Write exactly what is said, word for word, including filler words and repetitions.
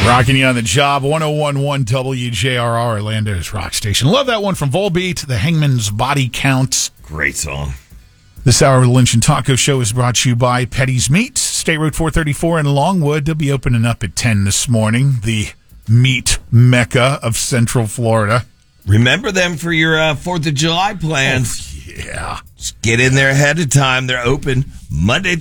Rocking you on the job, one oh one point one W J R R, Orlando's rock station. Love that one from Volbeat, The Hangman's Body Count. Great song. This hour of the Lynch and Taco Show is brought to you by Petty's Meat, State Road four thirty-four in Longwood. They'll be opening up at ten this morning, the meat mecca of Central Florida. Remember them for your uh, fourth of July plans. Oh, yeah. Just get in there ahead of time. They're open Monday